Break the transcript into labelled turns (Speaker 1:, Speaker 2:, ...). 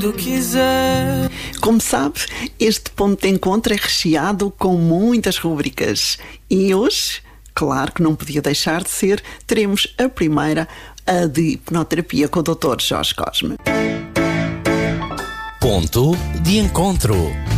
Speaker 1: Tu quiser.
Speaker 2: Como sabe, este ponto de encontro é recheado com muitas rubricas. E hoje, claro que não podia deixar de ser, teremos a primeira, a de hipnoterapia com o Dr. Jorge Cosme.
Speaker 3: Ponto de encontro.